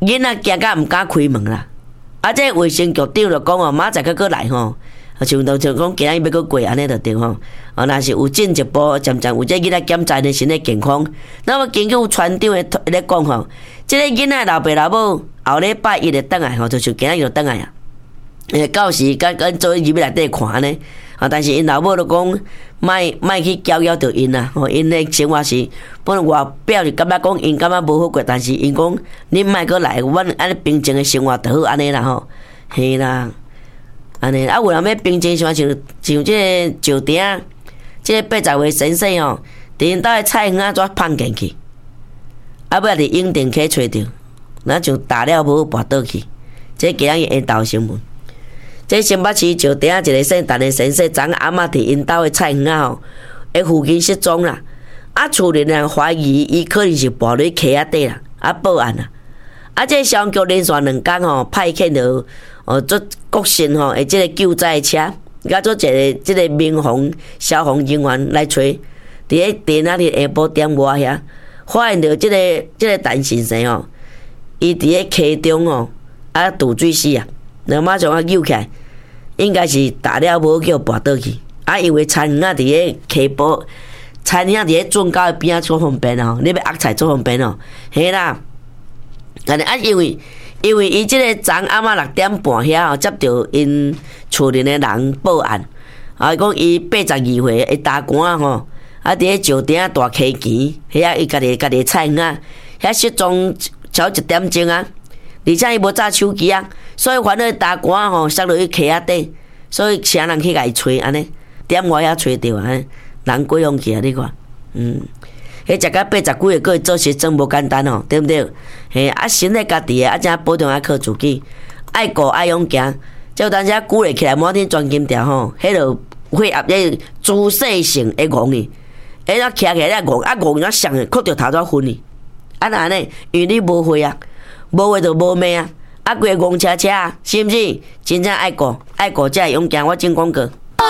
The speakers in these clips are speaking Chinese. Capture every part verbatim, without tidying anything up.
囡仔惊甲毋敢开门啦。啊，这卫生局长就讲哦，明仔载再过来吼。像就像讲，今日要过过安尼就对吼。哦，若是有进一步，渐渐有这囡仔检查的身体健康。那么根据船长的咧讲吼，这个囡仔老爸老母后礼拜一就倒来吼，就是今日就倒来啊。诶，到时甲跟做入去内底看安尼。啊，但是因老母就讲，莫莫去搅扰着因啦。吼，因咧生活是本来外表是感觉讲因感觉无好过，但是因讲恁莫过来，阮安尼平静的生活就好安尼啦吼。嘿啦。安尼啊，有人要平静像像像这个石鼎，这个八十岁先生吼，伫因兜的菜园啊，怎放进去？啊，尾伫永定溪找着，那就打了无跋倒去。这今日因兜新闻，这新北市石鼎一个姓陈的先生，昨阿嬷伫因兜的菜园啊吼，迄附近失踪啦。啊，厝里人怀疑伊可能是跋入溪仔底啦，啊报案啦。啊，这消防局连续两天吼，派遣着。哦，做国信吼，诶，即个救灾车，甲做一个即个民防消防人员来找，伫咧电啊，伫下晡点外遐，发现着即个即个陈先生吼，伊伫咧溪中吼，啊渡水死啊，然后马上啊救起来，应该是打了无叫跋倒去，啊因为田园啊伫咧溪坡，田园伫咧圳沟边啊做方便吼，你要压菜做方便吼，嘿啦，但是啊因为。因为伊即个昨暗仔六点半遐吼，接到因厝里的人报案，啊，讲伊八十二岁的大官吼，啊，伫咧石鼎大溪墘，遐伊家己家己菜园啊，遐失踪超一点钟啊，而且伊无揸手机啊，所以烦恼大官吼，摔落去溪仔底，所以请人去甲伊找安尼，点我遐找着安尼，人过用去啊，你看，嗯。迄食到八十几岁，佫会做事真无简单哦，对毋对？嘿，啊，身体家己诶，啊，正保重爱靠自己，爱顾爱勇行。就当时啊，鼓励起来，满天钻金条吼，迄落血压迄姿势性会戆去，迄个徛起来戆，啊戆了上，磕着头拄昏去。啊那安尼，因为你无血啊，无血就无命啊，啊规个戆车车啊，是毋是？真正爱顾，爱顾才会勇行。我真讲过。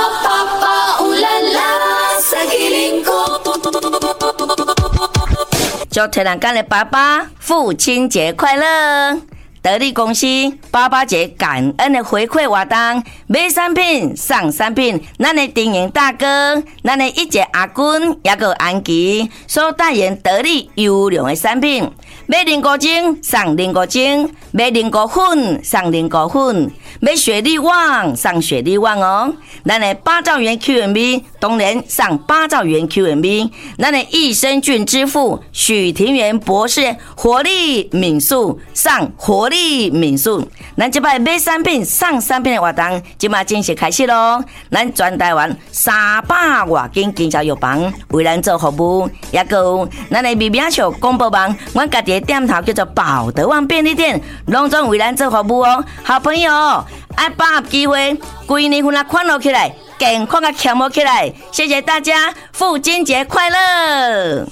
祝天然干的爸爸父亲节快乐！得力公司爸爸节感恩的回馈活动，买产品送产品，咱的丁营大哥，咱的一姐阿君，也个安琪所代言得力优良的产品，买零古精送零古精，买零古粉送零古粉，买雪莉旺送雪莉旺哦。咱的八兆元 Q M B 当然送八兆元 Q M B， 咱的益生菌之父许庭元博士活力敏素送活力敏素，咱这摆买产品送产品的活动，即马正式开始咯。咱全台湾三百外间经销药房为咱做服务，也有咱的微名秀广播网，阮家己的店头叫做宝德旺便利店，拢总为咱做服务哦。好朋友，爱把握机会，规年份啊款落起来，健康啊强活起来。谢谢大家，父亲节快乐！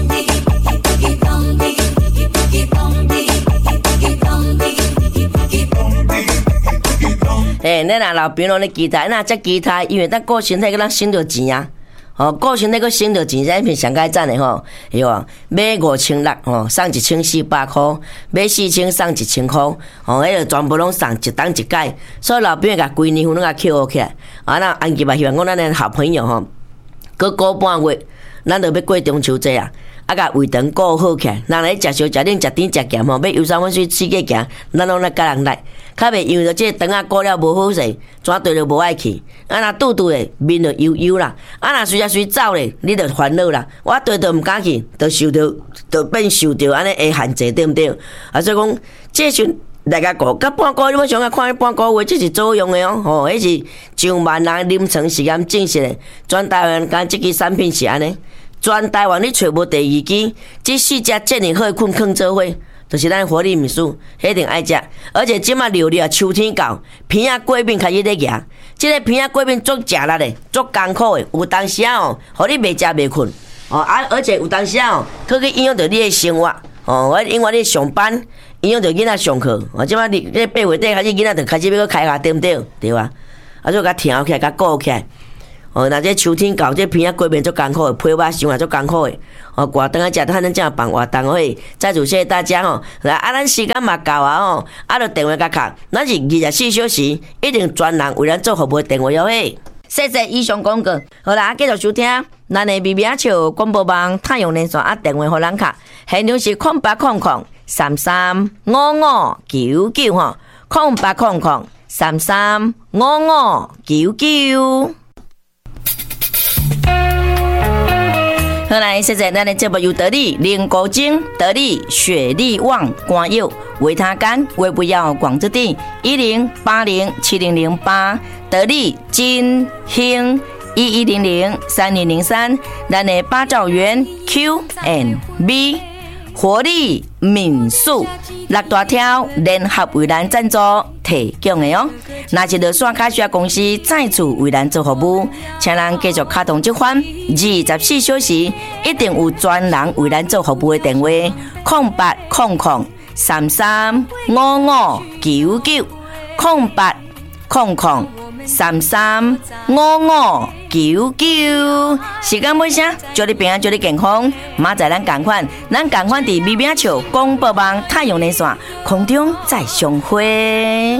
诶，恁若老朋友咧期待，那遮期待，因为咱顾身体，个咱省着钱啊。哦，顾身体个省着钱，这片上该赞的吼，对哇？买五千六，吼，送一千四百块；买四千送一千块，哦，迄个全部拢送一档一届。所以老朋友甲规年份拢甲扣起来。啊，那安吉嘛，希望讲咱的好朋友吼，过过半月，咱就要过中秋节啊。啊，甲胃肠顾好起来，人来食烧食冷食甜食咸吼，要游山玩水四界行，咱拢来甲人来，较袂因为着即个肠啊顾了无好势，怎对着无爱去，啊若拄拄咧面着油油啦，啊若随啊随走咧，你着烦恼啦，我对着毋敢去，着受着着变受着安尼会限制，对毋对？啊，所以讲即阵大家顾，甲半个你要想啊看半个月，这是作用的哦，吼，迄是上万人临床实验证实的，全台湾干即支产品是安尼。全台湾你找无第二支，这四只这么好困困做伙，就是咱活力米素，一定爱食。而且即马六月秋天到，片仔过敏开始咧夹，即个片仔过敏足食力的，足艰苦的。有当时啊哦，互你袂食袂困哦啊，而且有当时啊哦，可去影响到你的生活哦。我因为你上班，影响到囡仔上课。哦，即马你你八月底开始，囡仔就开始要去开学，对毋对？对吧？啊，就甲调起来，甲顾起来。 哦，那这秋天到，这鼻仔过敏足艰苦的，皮肉伤也足艰苦的。哦，活动啊，食汉咱正办活动嘿，再次谢谢大家吼。来啊，咱时间嘛到啊吼，啊，就电话甲卡，咱是二十四小时一定专人为咱做服务的电话哟嘿。谢谢以上广告，好啦，继续收听咱的咪咪仔笑广播网太阳连线啊，电话互咱卡，现场是空八空空三三五五九九吼，空八空空三三五五九九。好来，现在咱的节目由得力灵果精、得力雪力旺、光佑、维他甘、维不要广之地一零八零七零零八，得力金兴一一零零三零零三，咱的八兆元 Q and B。活力民宿六大条联合为咱赞助提供的哦。那是落线卡需要公司再次为咱做服务，请咱继续卡通这款二十四小时一定有专人为咱做服务的电话：空八空空三三五五九九空八空空三三五五九九。时间尾声，祝你平安，祝你健康。明仔咱同款，咱同款伫咪咪笑广播网太阳连线空中再相会。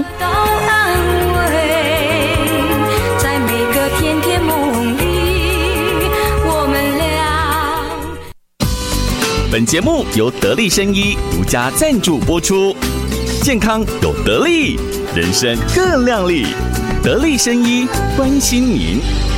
在每个甜甜梦里，我们俩。 本节目由得力生医独家赞助播出，健康有得力，人生更亮丽。得力生医关心您。